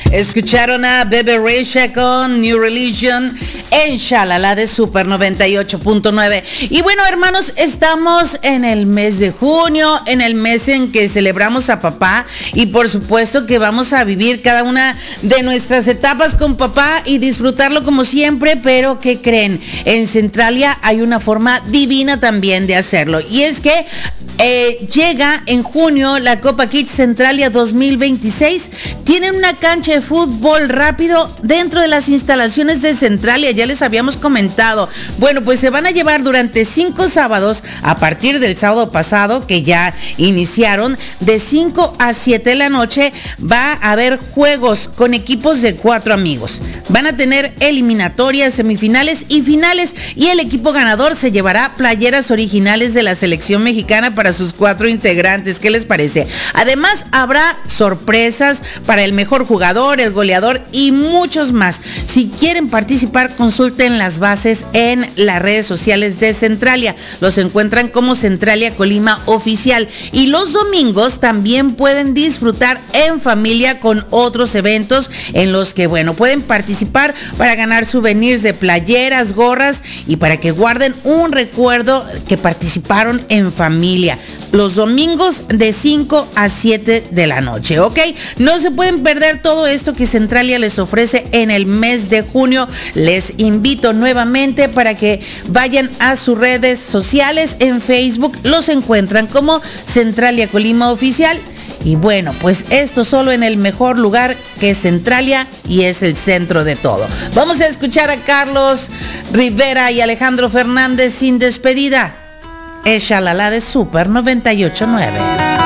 Escucharon a Bebe Rexha con New Religion en Shalala de Super 98.9. Y bueno, hermanos, estamos en el mes de junio, en el mes en que celebramos a papá, y por supuesto que vamos a vivir cada una de nuestras etapas con papá y disfrutarlo como siempre. Pero ¿qué creen? En Centralia hay una forma divina también de hacerlo, y es que llega en junio la Copa Kids Centralia 2026. Tienen una cancha de fútbol rápido dentro de las instalaciones de Centralia, ya les habíamos comentado. Bueno, pues se van a llevar durante 5 sábados, a partir del sábado pasado, que ya iniciaron, de 5 a 7 de la noche, va a haber juegos con equipos de 4 amigos. Van a tener eliminatorias, semifinales y finales, y el equipo ganador se llevará playeras originales de la selección mexicana para sus 4 integrantes. ¿Qué les parece? Además, habrá sorpresas para el mejor jugador, el goleador y muchos más. Si quieren participar, consulten las bases en las redes sociales de Centralia. Los encuentran como Centralia Colima Oficial. Y los domingos también pueden disfrutar en familia con otros eventos en los que, bueno, pueden participar para ganar souvenirs de playeras, gorras, y para que guarden un recuerdo que participaron en familia. Los domingos de 5 a 7 de la noche, ¿ok? No se pueden perder todo esto que Centralia les ofrece en el mes de junio. Les invito nuevamente para que vayan a sus redes sociales. En Facebook los encuentran como Centralia Colima Oficial. Y bueno, pues esto solo en el mejor lugar, que es Centralia, y es el centro de todo. Vamos a escuchar a Carlos Rivera y Alejandro Fernández sin despedida. Es Shalala de Super 98.9.